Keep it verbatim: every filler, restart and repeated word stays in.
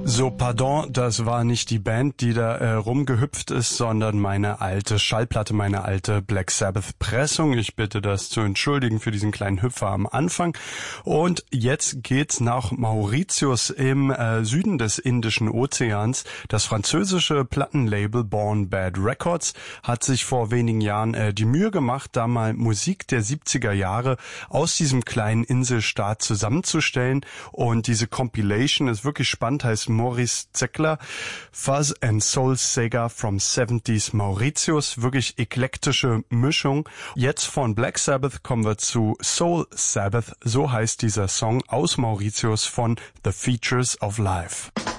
So, pardon, das war nicht die Band, die da äh, rumgehüpft ist, sondern meine alte Schallplatte, meine alte Black Sabbath Pressung. Ich bitte das zu entschuldigen für diesen kleinen Hüpfer am Anfang. Und jetzt geht's nach Mauritius im äh, Süden des Indischen Ozeans. Das französische Plattenlabel Born Bad Records hat sich vor wenigen Jahren äh, die Mühe gemacht, da mal Musik der siebziger Jahre aus diesem kleinen Inselstaat zusammenzustellen. Und diese Compilation ist wirklich spannend, heißt Maurice Zeckler, Fuzz and Soul Saga from seventies Mauritius, wirklich eklektische Mischung. Jetzt von Black Sabbath kommen wir zu Soul Sabbath, so heißt dieser Song aus Mauritius von The Features of Life.